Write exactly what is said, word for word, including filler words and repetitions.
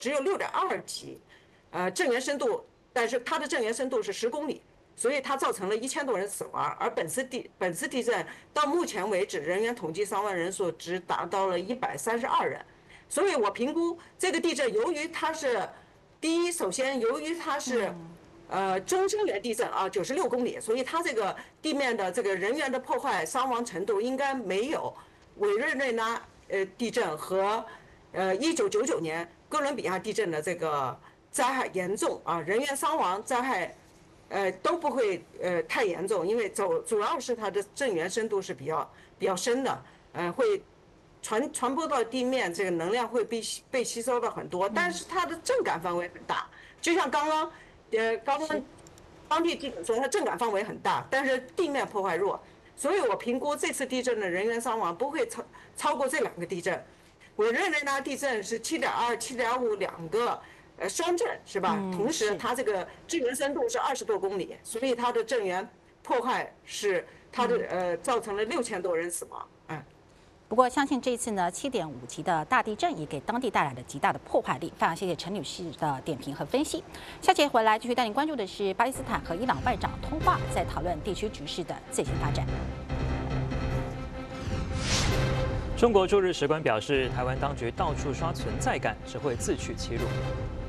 只有六点二级，呃，震源深度，但是它的震源深度是十公里，所以它造成了一千多人死亡。而本次地本次地震到目前为止，人员统计伤亡人数只达到了一百三十二人。所以我评估这个地震，由于它是第一，首先由于它是呃中深源地震啊，九十六公里，所以它这个地面的这个人员的破坏伤亡程度应该没有委瑞内拉呃地震和呃一九九九年哥伦比亚地震的这个灾害严重啊，人员伤亡灾害呃都不会呃太严重，因为主主要是它的震源深度是比较比较深的，呃会。传传播到地面，这个能量会被被吸收到很多，但是它的震感范围很大。就像刚刚，呃，刚刚当地记者说，它震感范围很大，但是地面破坏弱，所以我评估这次地震的人员伤亡不会超超过这两个地震。委内瑞拉地震是七点二、七点五两个呃双震是吧？ 嗯同时它这个震源深度是二十多公里，所以它的震源破坏是它的呃造成了六千多人死亡。嗯。 不过，相信这一次呢，七点五级的大地震也给当地带来了极大的破坏力。非常谢谢陈女士的点评和分析。下节回来继续带您关注的是巴基斯坦和伊朗外长通话，在讨论地区局势的最新发展。 中国驻日使馆表示，台湾当局到处刷存在感，只会自取其辱。